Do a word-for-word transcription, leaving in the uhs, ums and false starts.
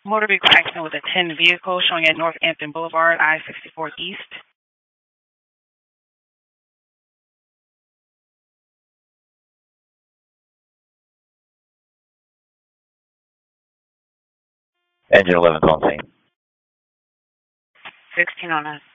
Motor vehicle accident with a ten vehicle showing at North Hampton Boulevard, I sixty-four East. Engine eleven's on scene. sixteen oh nine.